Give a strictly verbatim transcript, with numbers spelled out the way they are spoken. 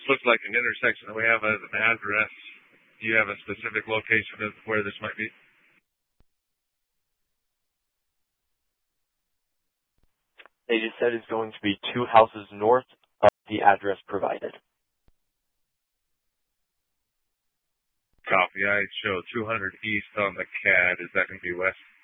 looks like an intersection that we have as an address. Do you have a specific location of where this might be? They just said it's going to be two houses north of the address provided. Copy. I show two hundred east on the C A D. Is that going to be west?